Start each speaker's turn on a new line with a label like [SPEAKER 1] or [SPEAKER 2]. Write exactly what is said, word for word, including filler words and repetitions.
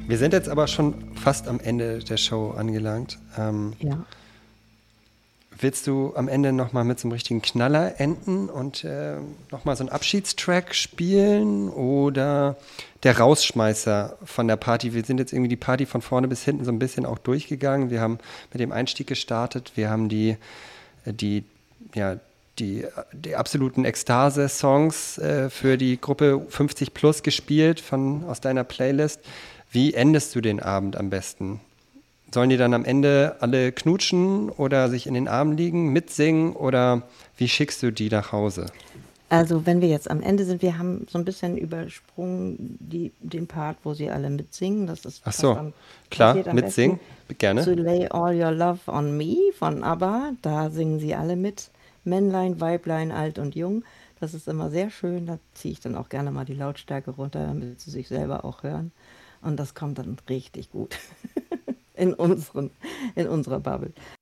[SPEAKER 1] Wir sind jetzt aber schon fast am Ende der Show angelangt. Ähm,
[SPEAKER 2] Ja.
[SPEAKER 1] willst du am Ende nochmal mit so einem richtigen Knaller enden und äh, nochmal so einen Abschiedstrack spielen oder der Rausschmeißer von der Party? Wir sind jetzt irgendwie die Party von vorne bis hinten so ein bisschen auch durchgegangen. Wir haben mit dem Einstieg gestartet. Wir haben die, die, ja, die, die absoluten Ekstase-Songs äh, für die Gruppe fünfzig plus gespielt von, aus deiner Playlist. Wie endest du den Abend am besten? Sollen die dann am Ende alle knutschen oder sich in den Armen liegen, mitsingen oder wie schickst du die nach Hause?
[SPEAKER 2] Also wenn wir jetzt am Ende sind, wir haben so ein bisschen übersprungen die, den Part, wo sie alle mitsingen. Das ist
[SPEAKER 1] Ach
[SPEAKER 2] passt
[SPEAKER 1] so,
[SPEAKER 2] am,
[SPEAKER 1] klar,
[SPEAKER 2] passiert am besten
[SPEAKER 1] mitsingen, gerne.
[SPEAKER 2] zu Lay All Your Love on Me von ABBA. Da singen sie alle mit. Männlein, Weiblein, alt und jung. Das ist immer sehr schön. Da ziehe ich dann auch gerne mal die Lautstärke runter, damit sie sich selber auch hören. Und das kommt dann richtig gut in unseren, in unserer Bubble.